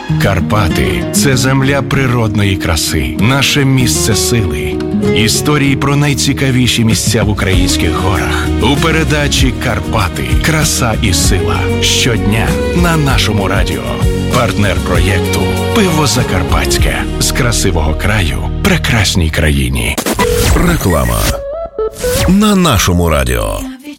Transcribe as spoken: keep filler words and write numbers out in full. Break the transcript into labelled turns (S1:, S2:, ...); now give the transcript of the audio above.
S1: Карпати – це земля природної краси, наше місце сили. Історії про найцікавіші місця в українських горах у передачі «Карпати. Краса і сила» щодня на нашому радіо. Партнер проєкту «Пиво Закарпатське» з красивого краю прекрасній країні.
S2: Реклама на нашому радіо.